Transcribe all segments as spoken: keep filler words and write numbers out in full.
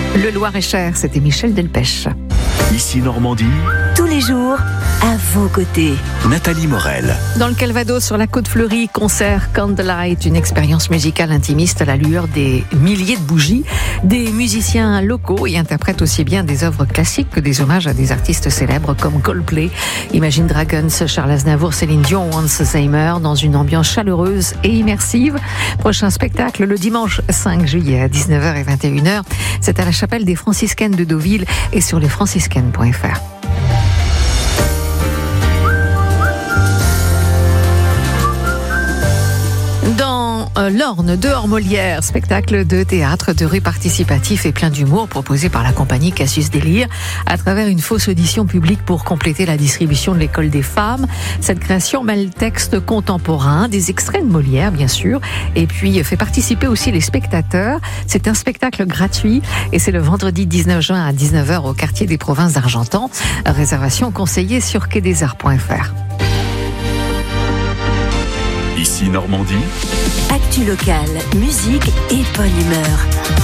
Le Loir-et-Cher, c'était Michel Delpech. Ici Normandie, tous les jours, à vos côtés. Nathalie Morel. Dans le Calvados, sur la Côte Fleurie, concert Candlelight, une expérience musicale intimiste à la lueur des milliers de bougies. Des musiciens locaux y interprètent aussi bien des œuvres classiques que des hommages à des artistes célèbres comme Coldplay, Imagine Dragons, Charles Aznavour, Céline Dion ou Hans Zimmer, dans une ambiance chaleureuse et immersive. Prochain spectacle le dimanche cinq juillet à dix-neuf heures et vingt et une heures. C'est à la chapelle des Franciscaines de Deauville et sur lesfranciscaines point f r. Dans euh, l'Orne, dehors Molière, spectacle de théâtre, de rue participatif et plein d'humour proposé par la compagnie Cassius Délire à travers une fausse audition publique pour compléter la distribution de l'école des femmes. Cette création mêle textes contemporains, des extraits de Molière bien sûr, et puis fait participer aussi les spectateurs. C'est un spectacle gratuit et c'est le vendredi dix-neuf juin à dix-neuf heures au quartier des Provinces d'Argentan. Réservation conseillée sur quai des arts point f r. Ici Normandie, Actu locale, musique et bonne humeur.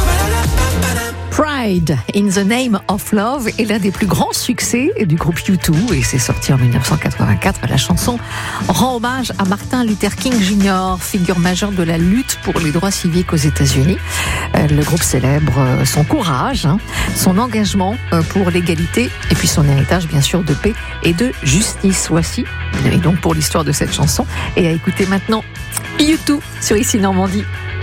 Pride in the Name of Love est l'un des plus grands succès du groupe U deux et c'est sorti en dix-neuf cent quatre-vingt-quatre. La chanson rend hommage à Martin Luther King junior, figure majeure de la lutte pour les droits civiques aux États-Unis. Le groupe célèbre son courage, hein, son engagement pour l'égalité et puis son héritage bien sûr de paix et de justice. Voici et donc pour l'histoire de cette chanson et à écouter maintenant U deux sur Ici Normandie.